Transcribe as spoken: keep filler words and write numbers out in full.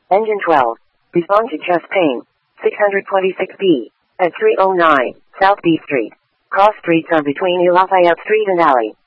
Engine twelve. Respond to chest pain. six twenty-six B. At three oh nine South B Street. Cross streets are between Lafayette Street and Alley.